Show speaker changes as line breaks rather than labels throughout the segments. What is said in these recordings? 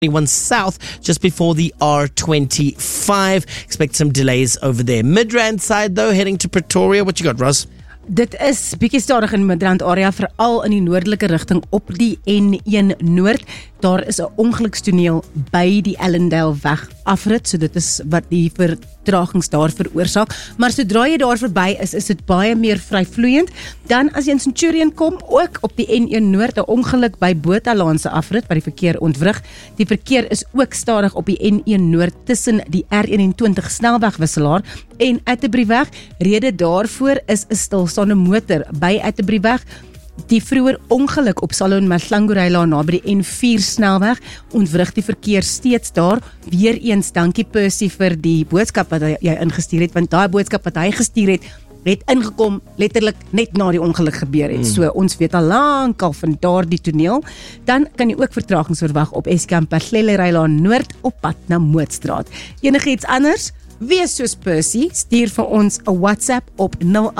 21 South, just before the R25. Expect some delays over there. Midrand side though, heading to Pretoria. What you got, Ross?
Dit is bietjie stadig in Midrand area, veral in die noordelike rigting op die N1 Noord. Daar is 'n ongelukstoneel by die Ellendale weg afrit, so dit is wat die vertragings daar veroorsaak. Maar sodra jy daar verby is dit baie meer vryvloeiend. Dan as jy in Centurion kom, ook op die N1 Noord, 'n ongeluk by Bothalaan se afrit wat die verkeer ontwrig. Die verkeer is ook stadig op die N1 Noord tussen die R21 snelwegwisselaar en Atterbury-weg. Rede daarvoor is 'n stilstaande motor by Atterbury-weg. Die vroeër ongeluk op Salon Mahlangu-Rylaan naby die N4 snelweg ontwrig die verkeer steeds daar. Weereens dankie Percy vir die boodskap wat jy ingestuur het, want daai boodskap wat hy gestuur het ingekom letterlik net na die ongeluk gebeur het. So ons weet al lankal van daardie toneel. Dan kan jy ook vertragings verwag op Eskom Pahlele-Rylaan Noord op pad na Mootstraat. Enigiets anders? Wees soos Percy, stuur vir ons 'n WhatsApp op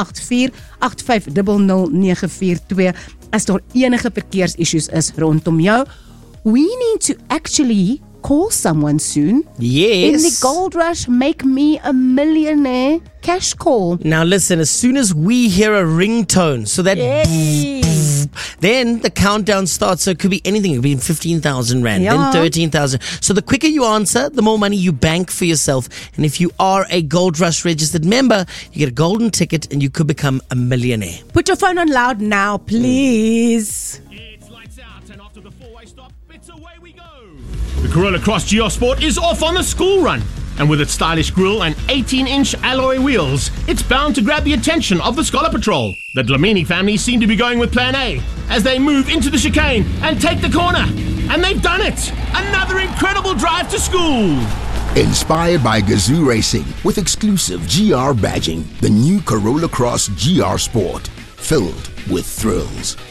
084-8500-942 as daar enige verkeersissues is rondom jou. We need to actually call someone soon.
Yes.
In the gold rush, make me a millionaire cash call.
Now listen, as soon as we hear a ringtone, so that then the countdown starts. So it could be anything. It could be 15,000 rand, then 13,000. So the quicker you answer, the more money you bank for yourself. And if you are a Gold Rush registered member, you get a golden ticket and you could become a millionaire.
Put your phone on loud now, please.
It's lights out, and after the four-way stop, it's away we go. The Corolla Cross GR Sport is off on the school run. And with its stylish grille and 18-inch alloy wheels, it's bound to grab the attention of the Scholar Patrol. The Dlamini family seem to be going with plan A as they move into the chicane and take the corner. And they've done it! Another incredible drive to school!
Inspired by Gazoo Racing with exclusive GR badging, the new Corolla Cross GR Sport, filled with thrills.